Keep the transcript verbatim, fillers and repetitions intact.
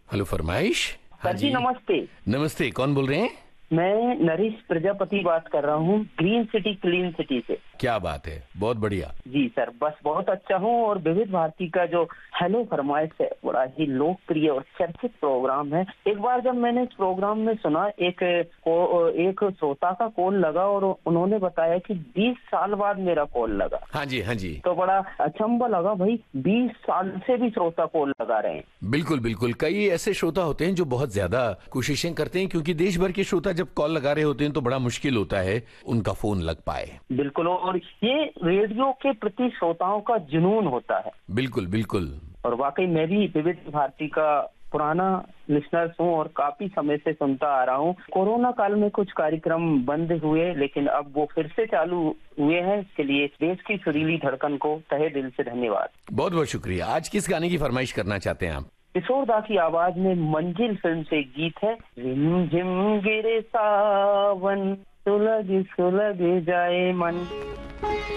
Hello फरमाइश। हाँ sir जी नमस्ते। नमस्ते, कौन बोल रहे हैं? मैं नरेश प्रजापति बात कर रहा हूँ, ग्रीन सिटी क्लीन सिटी से। क्या बात है, बहुत बढ़िया। जी सर, बस बहुत अच्छा हूँ। और विविध भारती का जो हेलो फरमाइश है बड़ा ही लोकप्रिय और चर्चित प्रोग्राम है। एक बार जब मैंने इस प्रोग्राम में सुना, एक एक श्रोता का कॉल लगा और उन्होंने बताया कि बीस साल बाद मेरा कॉल लगा। हाँ जी, हाँ जी। तो बड़ा अचंभा लगा, भाई बीस साल से भी श्रोता कॉल लगा रहे हैं। बिल्कुल बिल्कुल, कई ऐसे श्रोता होते हैं जो बहुत ज्यादा कोशिशें करते हैं, क्योंकि देश भर के श्रोता जब कॉल लगा रहे होते हैं तो बड़ा मुश्किल होता है उनका फोन लग पाए। बिल्कुल, और ये रेडियो के प्रति श्रोताओं का जुनून होता है। बिल्कुल बिल्कुल। और वाकई मैं भी विविध भारती का पुराना लिसनर हूँ और काफी समय से सुनता आ रहा हूँ। कोरोना काल में कुछ कार्यक्रम बंद हुए, लेकिन अब वो फिर से चालू हुए हैं। इसके लिए देश की सुरीली धड़कन को तहे दिल से धन्यवाद। बहुत बहुत शुक्रिया। आज किस गाने की फरमाइश करना चाहते हैं आप? किशोरदा की आवाज में मंजिल फिल्म से एक गीत है, रिम झिम गिरे सावन, सुलग सुलग जाए मन।